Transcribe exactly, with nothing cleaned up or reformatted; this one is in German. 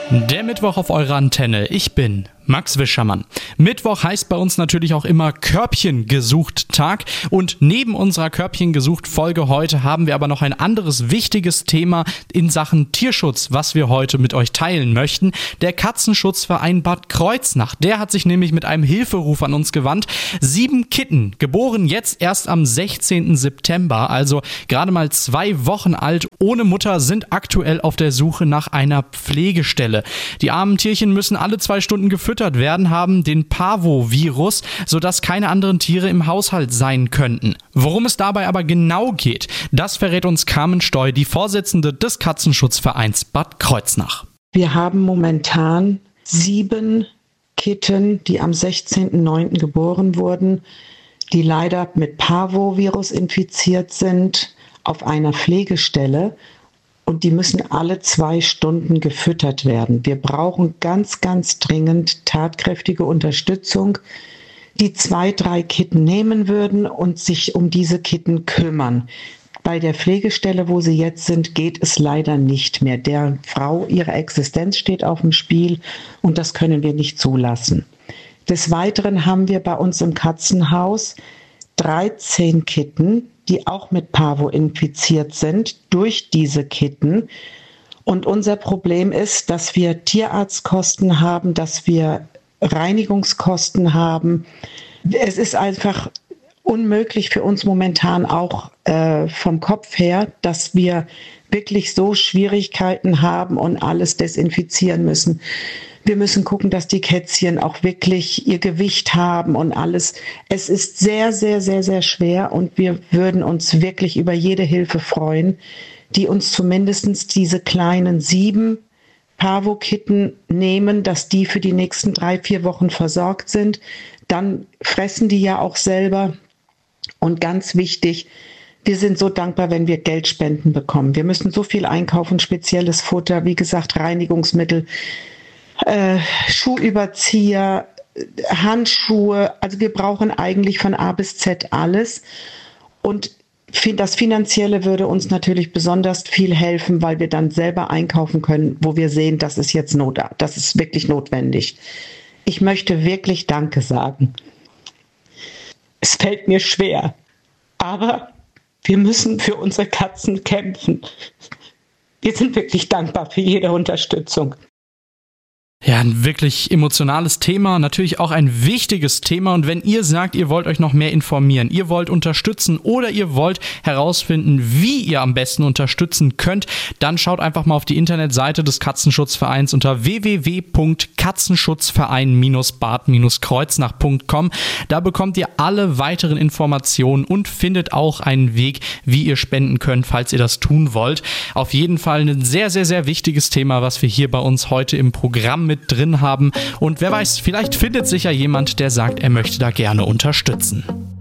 Der Mittwoch auf eurer Antenne. Ich bin Max Wischermann. Mittwoch heißt bei uns natürlich auch immer Körbchen gesucht Tag. Und neben unserer Körbchen gesucht Folge heute haben wir aber noch ein anderes wichtiges Thema in Sachen Tierschutz, was wir heute mit euch teilen möchten. Der Katzenschutzverein Bad Kreuznach, der hat sich nämlich mit einem Hilferuf an uns gewandt. Sieben Kitten, geboren jetzt erst am sechzehnten September, also gerade mal zwei Wochen alt, ohne Mutter, sind aktuell auf der Suche nach einer Pflegestelle. Die armen Tierchen müssen alle zwei Stunden gefüttert werden, haben den Parvovirus, sodass keine anderen Tiere im Haushalt sein könnten. Worum es dabei aber genau geht, das verrät uns Carmen Steu, die Vorsitzende des Katzenschutzvereins Bad Kreuznach. Wir haben momentan sieben Kitten, die am sechzehnten neunten geboren wurden, die leider mit Parvovirus infiziert sind, auf einer Pflegestelle. Und die müssen alle zwei Stunden gefüttert werden. Wir brauchen ganz, ganz dringend tatkräftige Unterstützung, die zwei, drei Kitten nehmen würden und sich um diese Kitten kümmern. Bei der Pflegestelle, wo sie jetzt sind, geht es leider nicht mehr. Der Frau, ihre Existenz steht auf dem Spiel und das können wir nicht zulassen. Des Weiteren haben wir bei uns im Katzenhaus dreizehn Kitten, die auch mit Parvo infiziert sind durch diese Kitten. Und unser Problem ist, dass wir Tierarztkosten haben, dass wir Reinigungskosten haben. Es ist einfach unmöglich für uns momentan auch äh, vom Kopf her, dass wir wirklich so Schwierigkeiten haben und alles desinfizieren müssen. Wir müssen gucken, dass die Kätzchen auch wirklich ihr Gewicht haben und alles. Es ist sehr, sehr, sehr, sehr schwer und wir würden uns wirklich über jede Hilfe freuen, die uns zumindest diese kleinen sieben Parvo-Kitten nehmen, dass die für die nächsten drei, vier Wochen versorgt sind. Dann fressen die ja auch selber. Und ganz wichtig, wir sind so dankbar, wenn wir Geldspenden bekommen. Wir müssen so viel einkaufen, spezielles Futter, wie gesagt, Reinigungsmittel, Äh, Schuhüberzieher, Handschuhe, also wir brauchen eigentlich von A bis Z alles und das Finanzielle würde uns natürlich besonders viel helfen, weil wir dann selber einkaufen können, wo wir sehen, das ist jetzt not, das ist wirklich notwendig. Ich möchte wirklich Danke sagen. Es fällt mir schwer, aber wir müssen für unsere Katzen kämpfen. Wir sind wirklich dankbar für jede Unterstützung. Ja, ein wirklich emotionales Thema, natürlich auch ein wichtiges Thema. Und wenn ihr sagt, ihr wollt euch noch mehr informieren, ihr wollt unterstützen oder ihr wollt herausfinden, wie ihr am besten unterstützen könnt, dann schaut einfach mal auf die Internetseite des Katzenschutzvereins unter w w w punkt katzenschutzverein bad kreuznach punkt com. Da bekommt ihr alle weiteren Informationen und findet auch einen Weg, wie ihr spenden könnt, falls ihr das tun wollt. Auf jeden Fall ein sehr, sehr, sehr wichtiges Thema, was wir hier bei uns heute im Programm mit drin haben. Und wer weiß, vielleicht findet sich ja jemand, der sagt, er möchte da gerne unterstützen.